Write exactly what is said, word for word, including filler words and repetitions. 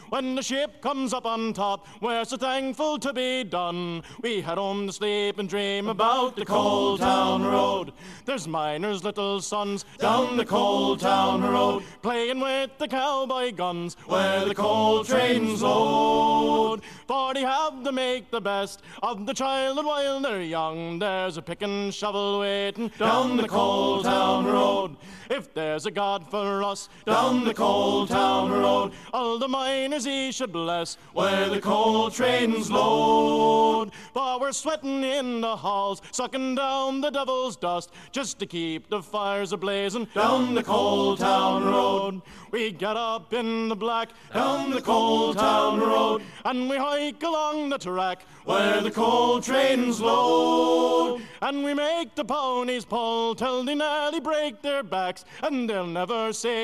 When the ship comes up on top, we're so thankful to be done. We head home to sleep and dream about the Coal Town Road. There's miners' little sons down the Coal Town Road, playing with the cowboy guns where the coal trains load. For they have to make the best of the child, and while they're young, there's a pick and shovel waiting down the Coal Town Road. If there's a God for us down the Coal Town Road, all the miners he should bless where the coal trains load. For we're sweating in the halls, sucking down the devil's dust, just to keep the fires a-blazing down the Coal Town Road. We get up in the black down the Coal Town Road, and we hike along the track where the coal trains load. And we make the ponies pull till they nearly break their backs, and they'll never say